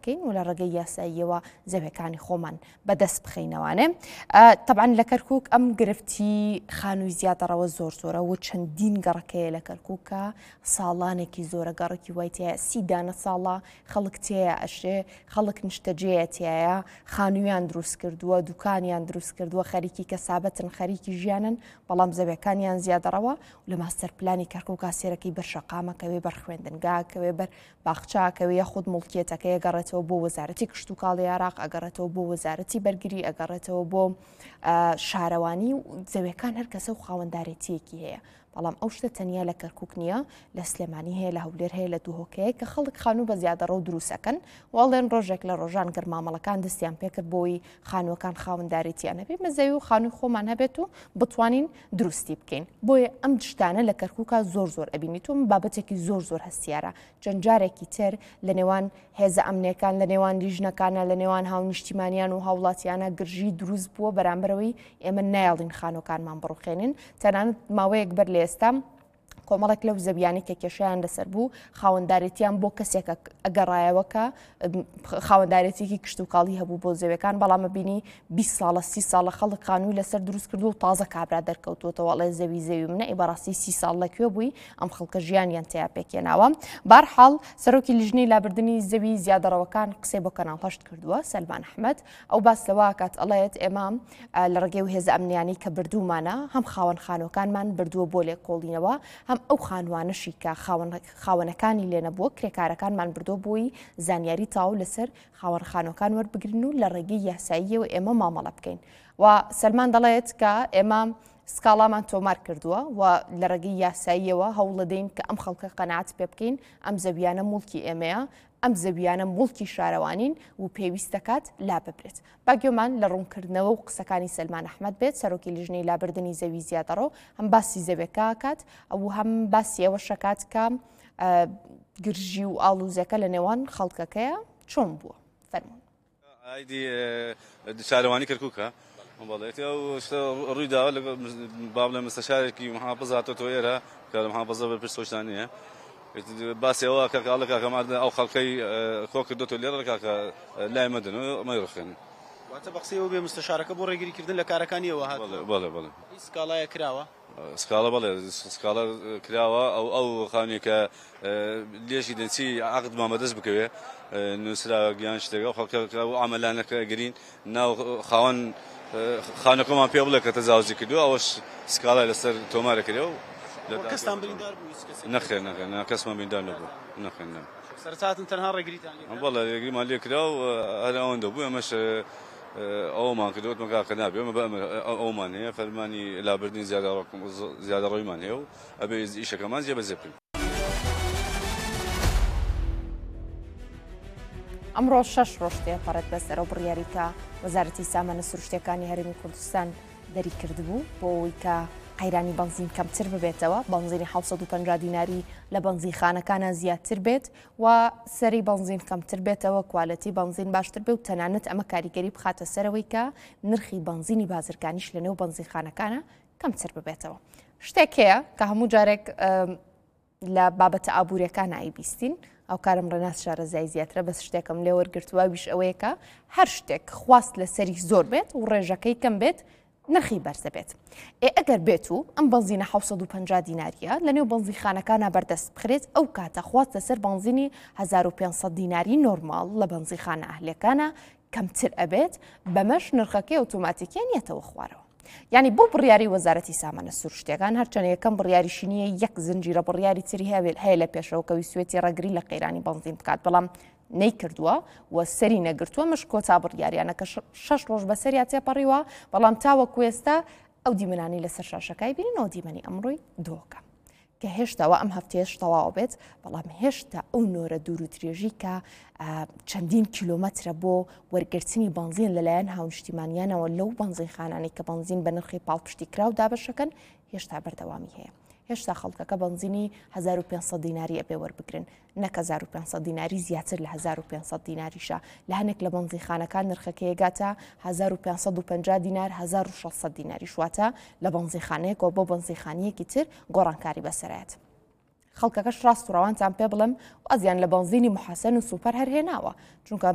بکەین و لە ڕێگەی یاساییەوە زەویەکانی خۆمان بەدەست بخەینەوانێ. طبعاً لە کەرکووک ئەم گرفتی خانووی زیاترەوە زۆرە و چەندین گەڕەکەیە لە کەرکووکە ساڵانێکی زۆرە گەڕێکی وای تایە 30 دانە ساڵە خەڵک تێیە ئەشێ خەڵک نیشتەجێیە تایە خانوویان دروست کردووە دوکانیان دروست کردووە خەریکی کەسابەتن خەریکی ژیانن بەڵام زەویەکانیان زیادەڕەوە و لە ماستەر پلانی کەرکووکە سێرەکەی بەر شەقامەکەوێ بەر خوێندنگاکەوێ بەر باخچاکەوێ خودت مڵکیەتەکە ئەگەڕێتەوە بۆ وەزارەتی کشت و کاڵی عێراق ئەگەڕێتەوە بۆ وەزارەتی بەرگری ئەگەڕێتەوە بۆ شارەوانی و زەویەکان هەر کەسە و خاوەندارێتیەکی هەیە بەڵام ئەو شتە تەنیا لە کەرکووک نییە لە سلێمانی هەیە لە هەولێر هەیە لە دووهۆکەیە کە خەڵک خانوو بە زیادەڕە و دروستەکەن وەڵێن ڕۆژێک لە ڕۆژان گەرمامەڵەکان دەستیان پێکرد بۆی خانووەکان خاوەندارێتیان هەبێت مەزەوی و خانووی خۆمان هەبێت و بتوانین دروستی بکەین بۆیە ئەم شتانە لە کەرکووکە زۆر ئەبینیت و بابەتێکی زۆر هەستیارە جەنجارێکی تر لە نێوان هێزە ئەمنیەکان لە نێوان لیژنەکانە لە نێوان هاونیشتیمانیان و هاوڵاتیانە گرژی دروست بووە بەرامبەرەوەی ئێمە نایڵین خانووەکانمان بڕوخێنن تەنانەت ماوەیەک بەر لە ئێستا کۆمەڵێک لەو زەویانی کە کێشیان لەسەر بوو خاوەندارێتیان بۆ کەسێک ئەگەڕایەوەکە خاوەندارێتێکی کشت و کاڵی هەبوو بۆ زەویەکان بەڵامە بینی 20 ساڵە 30 ساڵە خەڵک خانووی لەسەر دروست کردو و تازە کابرا دەرکەوتوتەوە ئەڵێ زەوی منە ئیبەڕاستی 30 ساڵ لەکوێ بووی ئەم خەڵکە ژیانیان تیا پێکێناوە بەرحاڵ سەرۆکی لیژنەی لابردنی زەوی زیادەڕەوەکان قسەی بۆ کەناڵ هەشت کردووە سەلمان ئەحمەد ئەو باس لەوە کات ئەڵێت ئێمە لە ڕێگەی و هێزە ئەمنیانی کە بردوومانە هەم خاوەن خانووەکانمان بردووە بۆ لێکۆڵینەوە هەم ئەو خانوانەشی کە خاوەنەکانی لێ نەبووە کرێکارەکانمان بردۆ بۆی زانیاری تاو لەسەر خاوەنخانەکان وەربگرن و لە ڕێگەی یاساییەوە ئێمە مامەڵە بکەین و سەلمان دەڵێت کە ئێمە سکاڵامان تۆمار کردووە و لە ڕێگەی یاساییەوە هەوڵ دەین کە ئەم خەڵکە قەناعەت پێ بکەین ئەم زەویانە موڵکی ئێمەیە ئەم زەویانە موڵکی شارەوانین و پێویست دەکات لا ببرێت باگوێمان لە ڕوونکردنەوە و قسەکانی سەلمان ئەحمەد بێت سەرۆکی لیژنەی لابردنی زەوی زیاترەوە هەم باسی زەویەکە کات ئەو هەم باسی ئەوە شەکات کە گرژی و ئاڵوزەکە لە نێوان خەڵکەکەیە چۆن بووە فەرموون ئایدی شارەوانی کەرکووکە بەڵێت ئەو ڕوویداوە لە باب لە مستەشارێکی محافظ هاتۆتەوە ئێرە کە لە محافظە بەرپرسۆشتانیە باسی ئەوە کاکە کاکەمان ئەو خەڵکەی خۆ کردوتە لێرە کاکە لای مەدن و ئەمەی ڕخێن واتە بە قسەی ئەو بێ مستەشارەکە بۆ ڕێگریکردن لە کارەکانیەوە هات بەڵێ سکاڵایە کراوە سکاڵە بەڵێ سکاڵە کراوە ئەو خانووی کە لێشی دەنچی عەقدمان بەدەست بکەوێ نووسراوە گیان شتێکە خەڵکە و ئامەلانەکە گرین ناو خاوەن خانەکەمان پێ بڵێ کە تەجاوزی کردووە ئەوەش سکاڵای لەسەر تۆمارە کردەوە کەستان بریندار بوو نەخێر کەسمان بریندار نەبوو نەخێن سەرچاتن تەنها ڕێگریتان بەڵێ ڕێگریمان لێ کرا و هەر ئەوەندە بوو ئەمەش ئەومان کردوتمە کاکە نابێ ئەمە بە ئەومان هەیە فەرمانی لابردنی زیادەڕۆیمان هەیە و ئەبێ ئیشەکەمان جێبەجێ بکەین ئەمڕۆ 6 ڕۆژ تێپەڕێت بەسەر ئەو بڕیاریکە وەزارەتی سامانە سروشتیەکانی هەرێمی کوردستان دەری کردبوو بۆ ئەوەی کە قەیرانی بەنزین کەمتر ببێتەوە بەنزینی 750 دیناری لە بەنزینخانەکانە زیاتر بێت و سەری بەنزین کەمتر بێتەوە کوالەتی بەنزین باشتر بێت و تەنانەت ئەمە کاریگەری بخاتە سەرەوەی کە نرخی بەنزینی بازرگانیش لە نێو بەنزینخانەکانە کەمتر ببێتەوە شتێک هەیە کە هەموو جارێک لە بابەتە ئابوووریەکان ئایبیستین ئەو کارم ڕێناس شارەزای زیاترە بەس شتێکم لێ وەرگرتووە ویش ئەوەیەکە هەر شتێک خواست لە سەری زۆر بێت و ڕێژەکەی کەم بێت نرخی بەرزە بێت ئەگەر بێت و ئەم بەنزینە 750 دیناریە لە نێو بەنزینخانەکانە بەردەست بخرێت ئەو کاتە خواست لەسەر بەنزینی 1500 دیناری نۆرمال لە بەنزینخانە ئەهلەکانە کەمتر ئەبێت بەمەش نرخەکەی ئۆتۆماتیکیان یەتەوە خوارەوە یعنی بۆ بڕیاری وەزارەتی سامانە سروشتیەکان هەرچەند یەکەم بڕیاریشی نییە یەک زنجیرە بڕیاری تری هەیە لە پێشەوە کە ویسوێتی ڕێگری لە قەیرانی بەنزین بکات بەڵام نەیکردووە و سەری نەگرتووە مشکۆتا بڕیاریانە کە 6 ڕۆژ بەسەریا تێپەڕیوە بەڵام تاوەکو ئێستا ئەو دیمەنانی لەسەر شاشەکەی بینەوە دیمەنی ئەمڕۆی دۆکە کە هێشتاوە ئەم هەفتەیەش تەواو بێت بەڵام هێشتا ئەو نۆرە دوور و درێژی کە چەندین کیلۆمەترە بۆ وەرگرتنی بەنزین لەلایەن هاونیشتیمانیانەوە لەو بەنزینخانانی کە بەنزین بە نرخی پاڵپشتی کرا و دابەشەکەن هێشتا بەردەوامی هەیە هێشتا خەڵکەکە بەنزینی 1500 دیناری ئەبێ وەربگرن نەک 1500 دیناری زیاتر لە 1500 دیناریشە لە هەنێک لە بەنزینخانەکان نرخەکە ێگاتە 1550 دینار 1600 دیناری شواتە لە بەنزینخانەیەکەوە بۆ بەنزینخانەیەکی تر گۆڕانکاری بەسەرایەت خەڵکەکەش ڕاست و ڕەوانتان پێ بڵم و ئەزیان لە بەنزینی محەسەن و سوپەر هەرهێناوە چونکە